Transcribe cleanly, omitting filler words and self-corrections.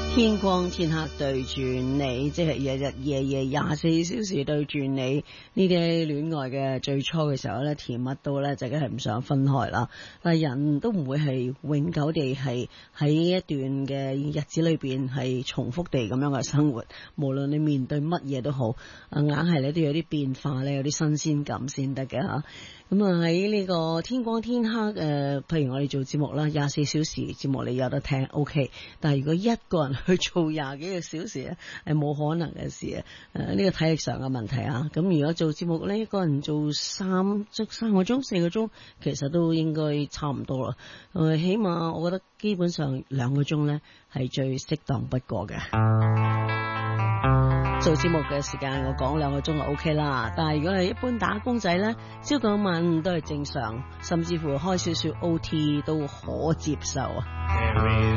天光天黑對住你，即係日日夜夜24小時對住你。呢啲戀愛嘅最初嘅時候咧，甜蜜到咧，就梗係唔想分開啦。但係人都唔會係永久地係喺一段嘅日子裏邊係重複地咁樣嘅生活。無論你面對乜嘢都好，硬係咧都有啲變化咧，有啲新鮮感先得嘅吓。咁啊喺呢個天光天黑譬如我哋做節目啦，24小時節目你有得聽 OK， 但係如果一個人去做20幾個小時咧，係冇可能嘅事啊！呢個體力上嘅問題啊，咁如果做節目咧，一個人做3個鐘、4個鐘，其實都應該差唔多啦。起碼我覺得基本上2個鐘咧係最適當不過嘅。做節目嘅時間我講2個鐘就 OK 啦，但係如果係一般打工仔咧，朝9晚都係正常，甚至乎開少少 OT 都可接受啊。